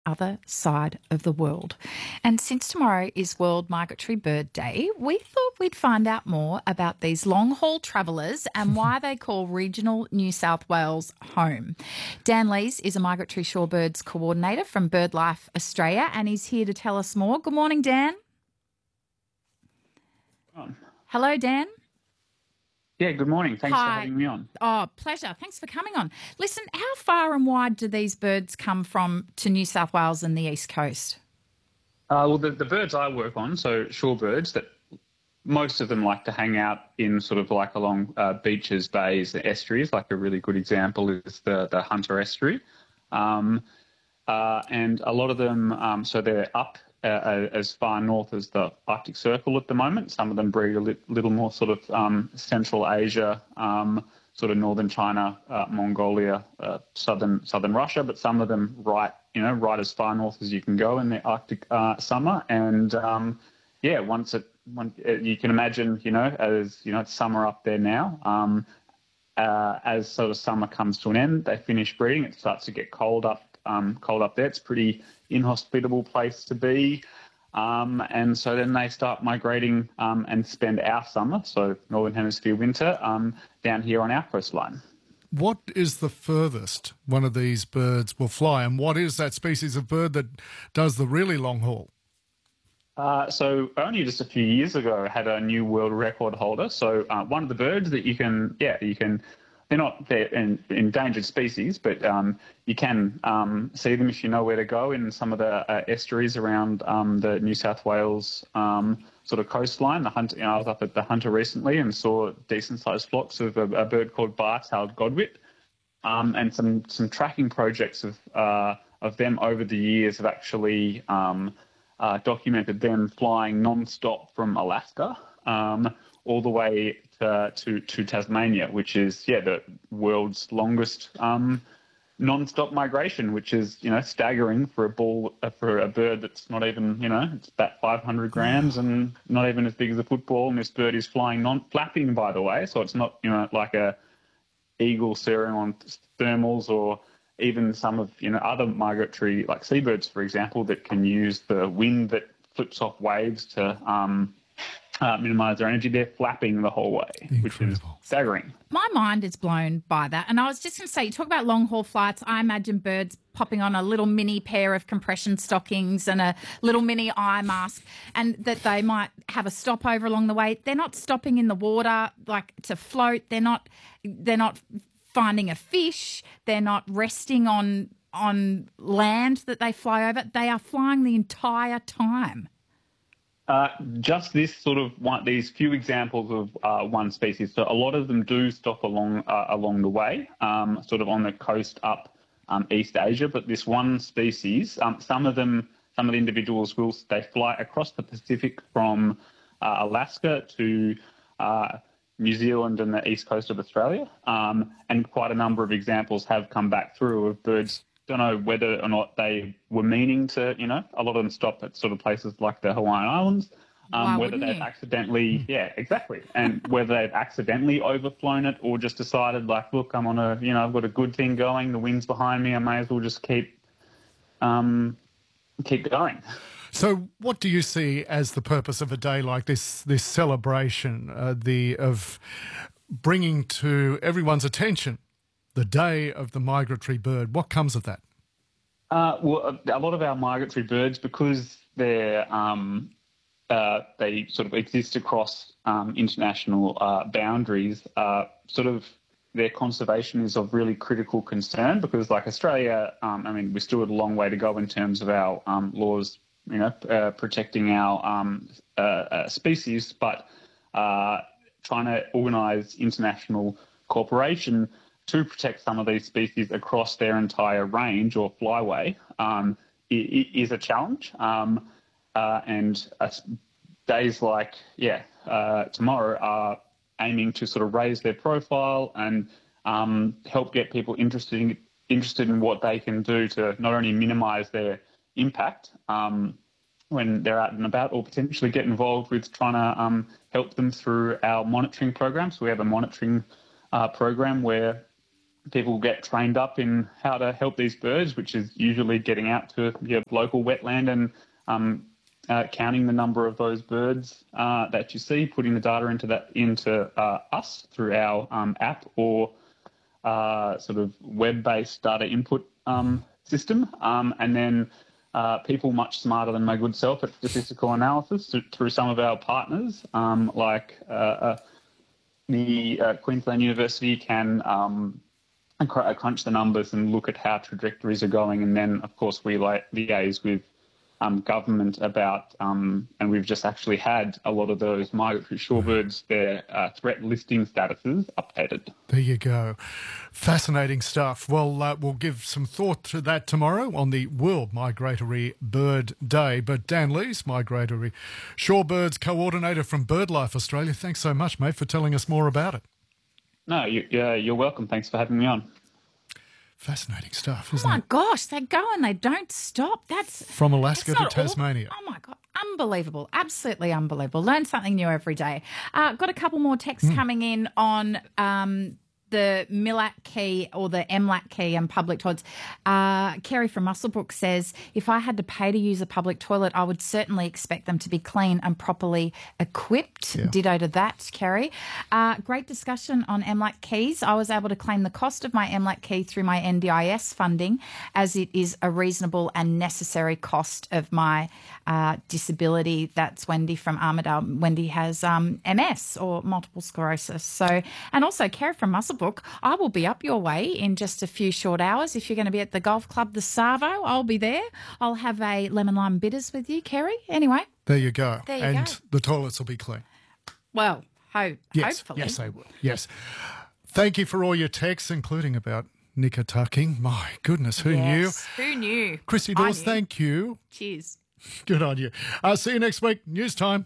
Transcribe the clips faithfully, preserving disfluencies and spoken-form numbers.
other side of the world. And since tomorrow is World Migratory Bird Day, we thought we'd find out more about these long-haul travellers and why they call regional New South Wales home. Dan Lees is a migratory shorebirds coordinator from BirdLife Australia, and he's here to tell us more. Good morning, Dan. On. Hello, Dan. Yeah, good morning. Thanks Hi. for having me on. Oh, pleasure. Thanks for coming on. Listen, how far and wide do these birds come from to New South Wales and the East Coast? Uh, well, the, the birds I work on, so shorebirds, that most of them like to hang out in sort of like along uh, beaches, bays, estuaries. Like a really good example is the, the Hunter Estuary. Um, uh, and a lot of them, um, so they're up Uh, as far north as the Arctic Circle at the moment. Some of them breed a li- little more sort of um, Central Asia, um, sort of northern China, uh, Mongolia, uh, southern southern Russia, but some of them right, you know, right as far north as you can go in the Arctic uh, summer. And um, yeah, once it, one, you can imagine, you know, as you know, it's summer up there now. Um, uh, as sort of summer comes to an end, they finish breeding. It starts to get cold up. Um, cold up there. It's a pretty inhospitable place to be. Um, and so then they start migrating um, and spend our summer, so Northern Hemisphere winter, um, down here on our coastline. What is the furthest one of these birds will fly, and what is that species of bird that does the really long haul? Uh, so only just a few years ago, I had a new world record holder. So uh, one of the birds that you can, yeah, you can They're not they're in, endangered species, but um, you can um, see them if you know where to go in some of the uh, estuaries around um, the New South Wales um, sort of coastline. The Hunter, you know, I was up at the Hunter recently and saw decent-sized flocks of a, a bird called bar-tailed godwit, um, and some some tracking projects of uh, of them over the years have actually um, uh, documented them flying non-stop from Alaska Um, all the way to, to, to Tasmania, which is, yeah, the world's longest um, non-stop migration, which is, you know, staggering for a ball, uh, for a bird that's not even, you know, it's about five hundred grams and not even as big as a football. And this bird is flying non-flapping, by the way, so it's not, you know, like a eagle soaring on thermals or even some of, you know, other migratory, like seabirds, for example, that can use the wind that flips off waves to um, Uh, minimise their energy. They're flapping the whole way, Incredible. Which is staggering. My mind is blown by that. And I was just going to say, you talk about long-haul flights. I imagine birds popping on a little mini pair of compression stockings and a little mini eye mask, and that they might have a stopover along the way. They're not stopping in the water, like, to float. They're not, they're not finding a fish. They're not resting on, on land that they fly over. They are flying the entire time. Uh, just this sort of one, these few examples of uh, one species. So a lot of them do stop along uh, along the way, um, sort of on the coast up um, East Asia. But this one species, um, some of them, some of the individuals will they fly across the Pacific from uh, Alaska to uh, New Zealand and the east coast of Australia, um, and quite a number of examples have come back through of birds. Don't know whether or not they were meaning to, you know, a lot of them stop at sort of places like the Hawaiian Islands, um, Why whether wouldn't they've you? accidentally, yeah, exactly, and whether they've accidentally overflown it or just decided, like, look, I'm on a, you know, I've got a good thing going, the wind's behind me, I may as well just keep, um, keep going. So what do you see as the purpose of a day like this, this celebration, uh, the of bringing to everyone's attention the Day of the Migratory Bird? What comes of that? Uh, well, a lot of our migratory birds, because they're um, uh, they sort of exist across um, international uh, boundaries, uh, sort of their conservation is of really critical concern because, like Australia, um, I mean, we still have a long way to go in terms of our um, laws, you know, uh, protecting our um, uh, uh, species, but uh, trying to organise international cooperation to protect some of these species across their entire range or flyway um, is a challenge. Um, uh, and uh, days like, yeah, uh, tomorrow are aiming to sort of raise their profile and um, help get people interested in, interested in what they can do to not only minimise their impact um, when they're out and about, or potentially get involved with trying to um, help them through our monitoring program. So we have a monitoring uh, program where people get trained up in how to help these birds, which is usually getting out to your local wetland and um, uh, counting the number of those birds uh, that you see, putting the data into that into uh, us through our um, app or uh, sort of web-based data input um, system, um, and then uh, people much smarter than my good self at statistical analysis through some of our partners, um, like uh, uh, the uh, Queensland University can um, crunch the numbers and look at how trajectories are going, and then of course we li- liaise with um, government about, um, and we've just actually had a lot of those migratory shorebirds, their uh, threat listing statuses updated. There you go. Fascinating stuff. Well, uh, we'll give some thought to that tomorrow on the World Migratory Bird Day. But Dan Lees, Migratory Shorebirds Coordinator from BirdLife Australia, thanks so much, mate, for telling us more about it. No, you, yeah, you're welcome. Thanks for having me on. Fascinating stuff, isn't it? Oh, my it? gosh, they go and they don't stop. That's From Alaska to Tasmania. All, oh, my God. Unbelievable. Absolutely unbelievable. Learn something new every day. Uh, got a couple more texts mm. coming in on um, the MILAC key or the M LAC key and public toilets. Uh, Kerry from Muswellbrook says, if I had to pay to use a public toilet, I would certainly expect them to be clean and properly equipped. Yeah. Ditto to that, Kerry. Uh, great discussion on M LAC keys. I was able to claim the cost of my M LAC key through my N D I S funding, as it is a reasonable and necessary cost of my uh, disability. That's Wendy from Armidale. Wendy has um, M S or multiple sclerosis. So, and also Kerry from Muswellbrook, I will be up your way in just a few short hours. If you're going to be at the golf club, the Savo, I'll be there. I'll have a lemon lime bitters with you, Kerry. Anyway. There you go. There you and go. The toilets will be clean. Well, ho- yes, hopefully. Yes, they will. Yes. Thank you for all your texts, including about knicker tucking. My goodness, who yes, knew? Who knew? Chrissy Dawes, thank you. Cheers. Good on you. I'll see you next week. News time.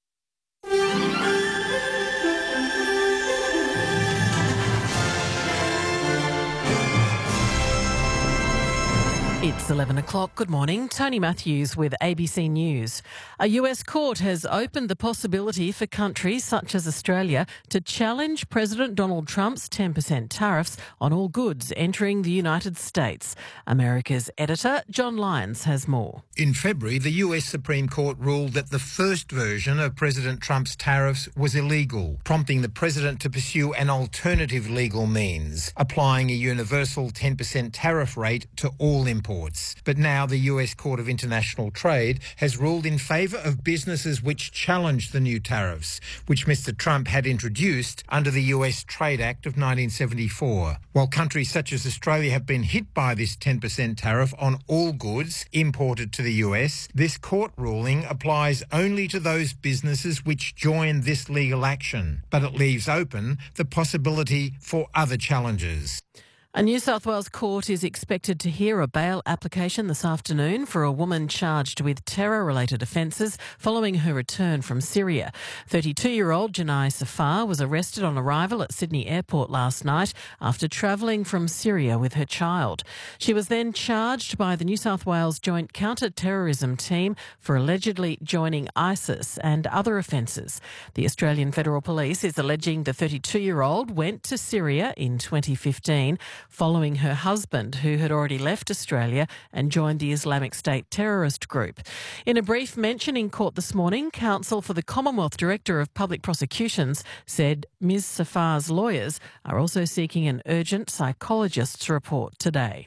It's eleven o'clock. Good morning. Tony Matthews with A B C News. A U S court has opened the possibility for countries such as Australia to challenge President Donald Trump's ten percent tariffs on all goods entering the United States. America's editor, John Lyons, has more. In February, the U S Supreme Court ruled that the first version of President Trump's tariffs was illegal, prompting the president to pursue an alternative legal means, applying a universal ten percent tariff rate to all imports. But now the U S Court of International Trade has ruled in favour of businesses which challenge the new tariffs, which Mister Trump had introduced under the U S Trade Act of nineteen seventy-four. While countries such as Australia have been hit by this ten percent tariff on all goods imported to the U S, this court ruling applies only to those businesses which join this legal action, but it leaves open the possibility for other challenges. A New South Wales court is expected to hear a bail application this afternoon for a woman charged with terror-related offences following her return from Syria. thirty-two-year-old Janai Safar was arrested on arrival at Sydney Airport last night after travelling from Syria with her child. She was then charged by the New South Wales Joint Counter-Terrorism Team for allegedly joining ISIS and other offences. The Australian Federal Police is alleging the thirty-two-year-old went to Syria in twenty fifteen following her husband, who had already left Australia and joined the Islamic State terrorist group. In a brief mention in court this morning, counsel for the Commonwealth Director of Public Prosecutions said Miz Safar's lawyers are also seeking an urgent psychologist's report today.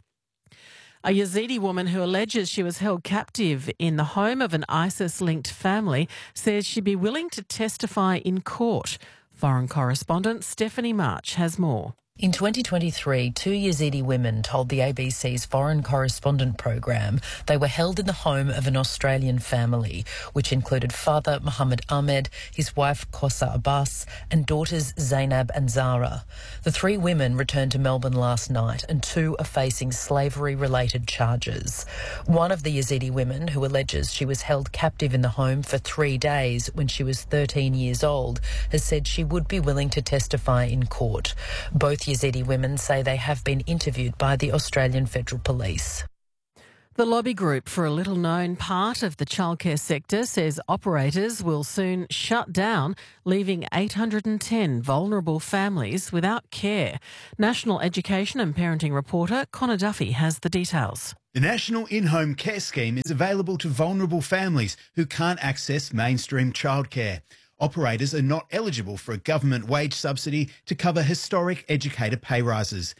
A Yazidi woman who alleges she was held captive in the home of an ISIS-linked family says she'd be willing to testify in court. Foreign correspondent Stephanie March has more. In twenty twenty-three, two Yazidi women told the A B C's Foreign Correspondent program they were held in the home of an Australian family, which included father Mohammed Ahmed, his wife Kosa Abbas, and daughters Zainab and Zara. The three women returned to Melbourne last night, and two are facing slavery-related charges. One of the Yazidi women, who alleges she was held captive in the home for three days when she was thirteen years old, has said she would be willing to testify in court. Both Yazidi women say they have been interviewed by the Australian Federal Police. The lobby group for a little-known part of the childcare sector says operators will soon shut down, leaving eight hundred ten vulnerable families without care. National Education and Parenting reporter Connor Duffy has the details. The National In-Home Care Scheme is available to vulnerable families who can't access mainstream childcare. Operators are not eligible for a government wage subsidy to cover historic educator pay rises.